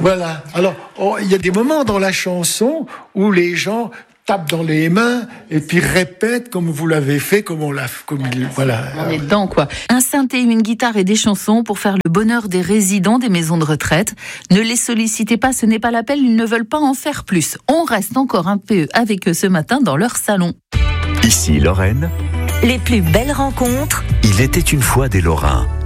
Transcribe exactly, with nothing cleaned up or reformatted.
Voilà. Alors, oh, il y a des moments dans la chanson où les gens tapent dans les mains et puis répètent comme vous l'avez fait, comme on l'a, comme il, voilà. On est dedans, quoi. Un synthé, une guitare et des chansons pour faire le bonheur des résidents des maisons de retraite. Ne les sollicitez pas, ce n'est pas l'appel, ils ne veulent pas en faire plus. On reste encore un peu avec eux ce matin dans leur salon. Ici Lorraine. Les plus belles rencontres. Il était une fois des Lorrains.